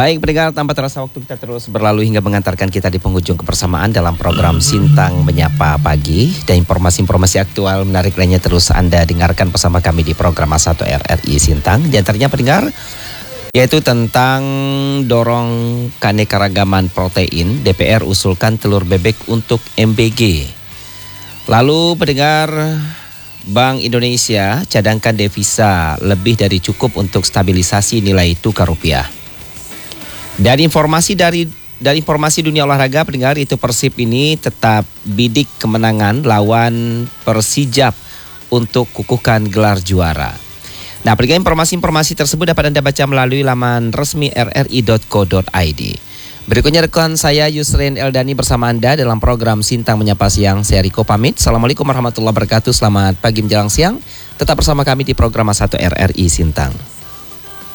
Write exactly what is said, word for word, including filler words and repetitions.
Baik pendengar, tanpa terasa waktu kita terus berlalu hingga mengantarkan kita di penghujung kebersamaan dalam program Sintang Menyapa Pagi. Dan informasi-informasi aktual menarik lainnya terus Anda dengarkan bersama kami di program A satu R R I Sintang. Di antaranya pendengar, yaitu tentang dorong keanekaragaman protein, D P R usulkan telur bebek untuk M B G. Lalu pendengar, Bank Indonesia cadangkan devisa lebih dari cukup untuk stabilisasi nilai tukar rupiah. Dari informasi dari dari informasi dunia olahraga pendengar, itu Persib ini tetap bidik kemenangan lawan Persijap untuk kukuhkan gelar juara. Nah, pendengar, informasi-informasi tersebut dapat Anda baca melalui laman resmi r r i dot co dot i d. Berikutnya rekan saya Yusrin Eldani bersama Anda dalam program Sintang Menyapa Siang. Saya Riko pamit. Assalamualaikum warahmatullahi wabarakatuh. Selamat pagi menjelang siang. Tetap bersama kami di program A satu R R I Sintang.